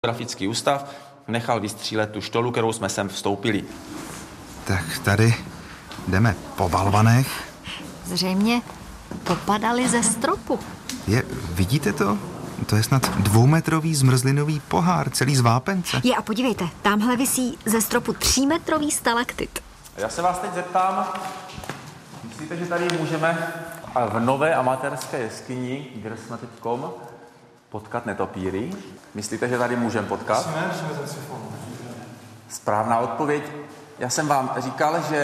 Grafický ústav nechal vystřílet tu štolu, kterou jsme sem vstoupili. Tak tady jdeme po balvanech. Zřejmě popadali ze stropu. Vidíte to? To je snad 2metrový zmrzlinový pohár, celý z vápence. A podívejte, tamhle visí ze stropu 3metrový stalaktit. Já se vás teď zeptám, myslíte, že tady můžeme v nové amatérské jeskyni, kde jsme teďkom, potkat netopíry? Myslíte, že tady můžeme potkat? Správná odpověď. Já jsem vám říkal, že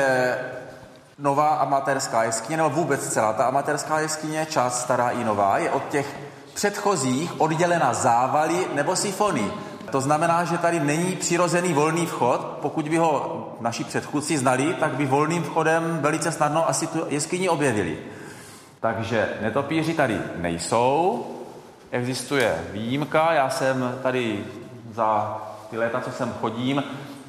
nová amatérská jeskyně, nebo vůbec celá ta amatérská jeskyně, část stará i nová, je od těch předchozích oddělena závaly nebo sifony. To znamená, že tady není přirozený volný vchod. Pokud by ho naši předchůdci znali, tak by volným vchodem velice snadno asi tu jeskyni objevili. Takže netopíři tady nejsou. Existuje výjimka. Já jsem tady za ty léta, co sem chodím,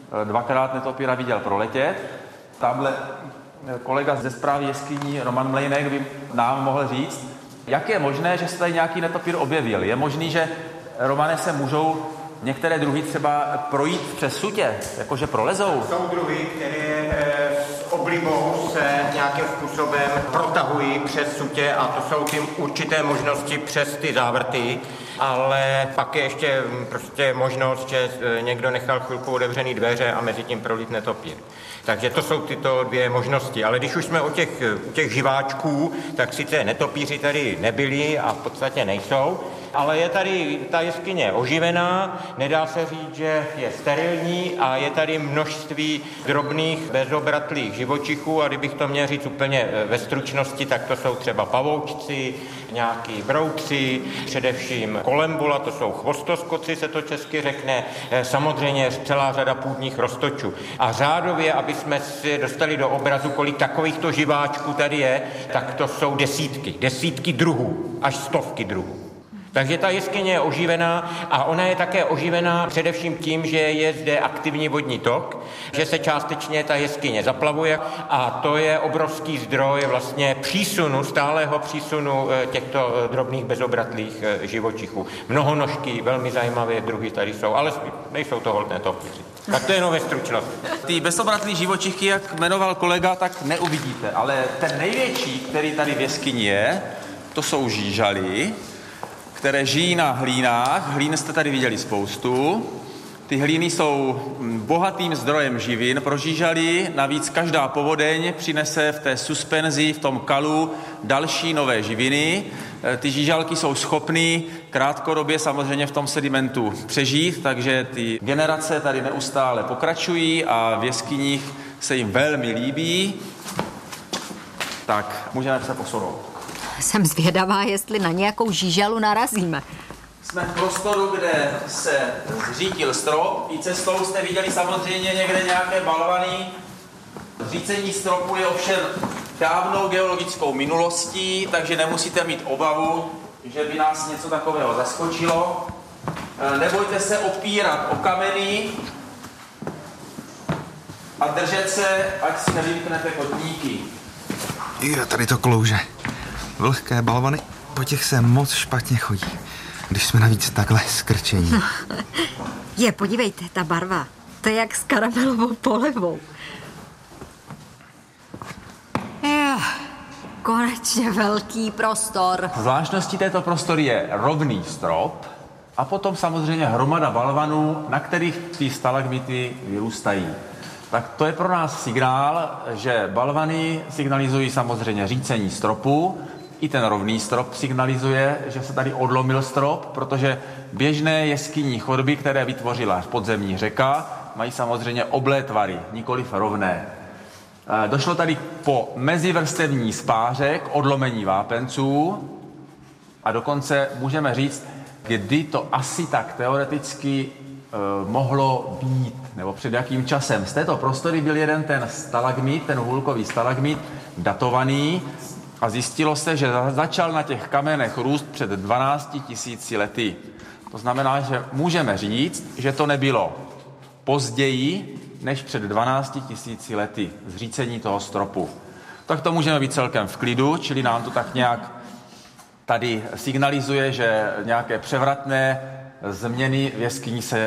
2krát netopíra viděl proletět. Tamhle kolega ze správy jeskyní Roman Mlejnek by nám mohl říct, jak je možné, že se tady nějaký netopír objevil. Je možný, že, Romane, se můžou některé druhy třeba projít přes sutě, jakože prolezou? Jsou druhy, které s oblibou se nějakým způsobem protahují přes sutě a to jsou ty určité možnosti přes ty závrty, ale pak je ještě prostě možnost, že někdo nechal chvilku otevřený dveře a mezi tím prolít netopír. Takže to jsou tyto dvě možnosti. Ale když už jsme u těch živáčků, tak sice netopíři tady nebyli a v podstatě nejsou, ale je tady ta jeskyně oživená, nedá se říct, že je sterilní a je tady množství drobných bezobratlých živočichů a kdybych to měl říct úplně ve stručnosti, tak to jsou třeba pavoučci, nějaký broukři, především kolembula, to jsou chvostoskoci, se to česky řekne, samozřejmě celá řada půdních roztočů. A řádově, aby jsme si dostali do obrazu, kolik takovýchto živáčků tady je, tak to jsou desítky druhů, až stovky druhů. Takže ta jeskyně je oživená a ona je také oživená především tím, že je zde aktivní vodní tok, že se částečně ta jeskyně zaplavuje a to je obrovský zdroj vlastně stálého přísunu těchto drobných bezobratlých živočichů. Mnohonožky, velmi zajímavé druhy tady jsou, ale nejsou to holt netopíři. Tak to je nové stručnost. Ty bezobratlý živočichy, jak jmenoval kolega, tak neuvidíte, ale ten největší, který tady v jeskyni je, to jsou žížaly, které žijí na hlínách. Hlín jste tady viděli spoustu. Ty hlíny jsou bohatým zdrojem živin pro žížaly. Navíc každá povodeň přinese v té suspenzi, v tom kalu další nové živiny. Ty žížalky jsou schopný krátkodobě samozřejmě v tom sedimentu přežít, takže ty generace tady neustále pokračují a v jeskyních se jim velmi líbí. Tak, můžeme se posunout. Jsem zvědavá, jestli na nějakou žížalu narazíme. Jsme v prostoru, kde se zřítil strop. I cestou jste viděli samozřejmě někde nějaké balvany. Zřícení stropu je ovšem dávnou geologickou minulostí, takže nemusíte mít obavu, že by nás něco takového zaskočilo. Nebojte se opírat o kameny a držet se, ať si nevymknete kotníky. Tady to klouže. Vlhké balvany, po těch se moc špatně chodí, když jsme navíc takhle skrčení. Podívejte, ta barva, to je jak s karamelovou polevou. Konečně velký prostor. Zvláštností této prostory je rovný strop a potom samozřejmě hromada balvanů, na kterých ty stalagmity vyrůstají. Tak to je pro nás signál, že balvany signalizují samozřejmě řícení stropu, i ten rovný strop signalizuje, že se tady odlomil strop, protože běžné jeskyní chodby, které vytvořila podzemní řeka, mají samozřejmě oblé tvary, nikoliv rovné. Došlo tady po mezivrstevní spáře k odlomení vápenců a dokonce můžeme říct, kdy to asi tak teoreticky mohlo být, nebo před jakým časem. Z této prostory byl jeden ten stalagmit, ten hůlkový stalagmit, datovaný a zjistilo se, že začal na těch kamenech růst před 12 000 lety. To znamená, že můžeme říct, že to nebylo později než před 12 000 lety zřícení toho stropu. Tak to můžeme být celkem v klidu, čili nám to tak nějak tady signalizuje, že nějaké převratné změny v jeskyni se